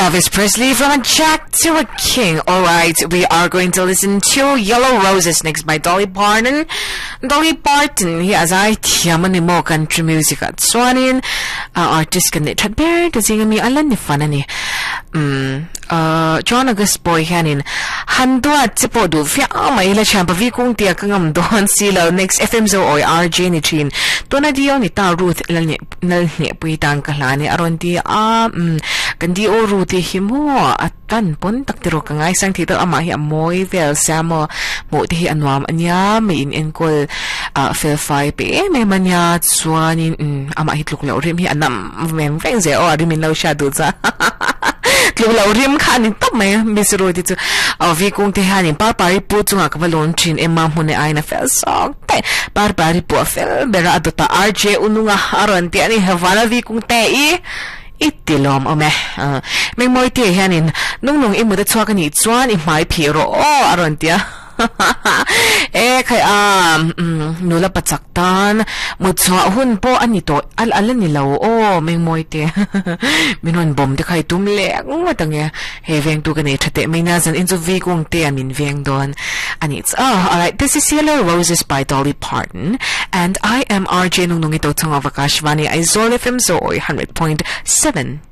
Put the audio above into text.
Elvis Presley from a Jack to a King. Alright, we are going to listen to Yellow Roses next by Dolly Parton. Dolly Parton, he as I tiyaman ni mo country music at swanin artist kan ni Thadbear to sing mi alan ni fanani. John August Boy hanin handwa tipo du fia mai la champa vi kung tia kangam don silo next FM zo oi RJ ni chin to na dio ni ta Ruth nal ni pui tang kalani aron ti kan di o Ruth hi mo atan pon taktiro ka ngai sang thito ama hi amoy vel samo mo ti anwam anya me in enkol fel fai pe me manya chuanin ama hi tluk lo rim hi anam mem veng ze o rim lo sha du za tluk lo rim khanin top me misro ti chu vi kung te hanin par pari pu chunga ka balon chin emma hune aina fel song te par pari pu fel bera adota RJ ununga aron ti ani havana vi kung te itilom ome meng moi te hanin nung imu da chwa ka ni chuan I mai phiro aron tia khay nula pachaktan mutsa hun po ani to al ni lo meng moi te minon bom te khay tum le ngatange he veng tu kani thate maina zan inzo vi kung te amin veng don and it's alright, this is Yellow Roses by Dolly Parton and I am RJ nung ito tong Avakashvani Aizol FM Zoe 100.7.